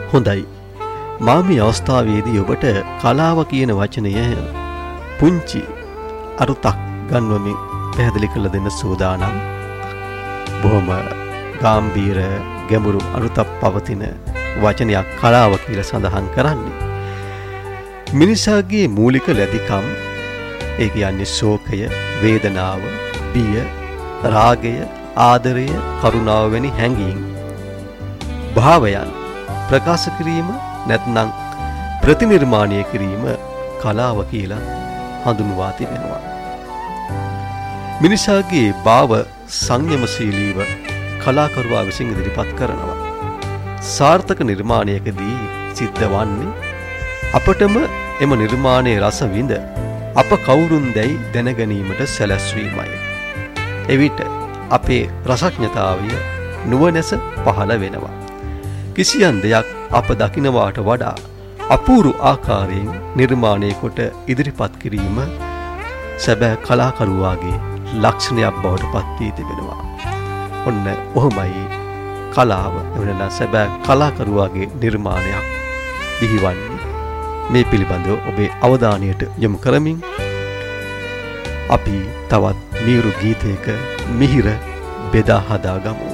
හොඳයි. මා මේ අවස්ථාවේදී ඔබට කලාව කියන වචනය පුංචි අරුතක් ගන්වමින් පැහැදිලි කළ දෙන්න සූදානම්. බොහොම ගැඹීර ගැඹුරු අරුතක් පවතින වචනයක් කලාව කියලා සඳහන් කරන්නේ. මිනිසාගේ මූලික ලැබිකම් ඒ කියන්නේ ශෝකය, වේදනාව, බිය, රාගය, ආදරය, කරුණාව වැනි හැඟීම් භාවයන් ප්‍රකාශ කිරීම නැත්නම් ප්‍රතිනිර්මාණය කිරීම කලාව කියලා හඳුන්වා තිබෙනවා. මිනිසාගේ භාව සංයමශීලීව කලාකරුවා විසින් ඉදිරිපත් කරනවා. සාර්ථක නිර්මාණයකදී සිද්ධ වන්නේ අපටම එම නිර්මාණයේ රස විඳ අප කවුරුන්දැයි දැනගැනීමට සැලැස්වීමයි. එවිට අපේ රසඥතාවය නුවණැස පහළ වෙනවා. කිසියම් දෙයක් අප දකිනවාට වඩා අපූර්ව ආකාරයෙන් නිර්මාණය කොට ඉදිරිපත් කිරීම සැබෑ කලාකරුවාගේ ලක්ෂණයක් බවට පත් වී තිබෙනවා. ඔන්න ඔහොමයි කලාව එවනලා සැබෑ කලාකරුවාගේ නිර්මාණයක් බිහිවන්නේ. මේ පිළිබඳව ඔබේ අවධානයට යොමු කරමින් අපි තවත් මිහිරු ගීතයක මිහිර බෙදා හදා ගමු.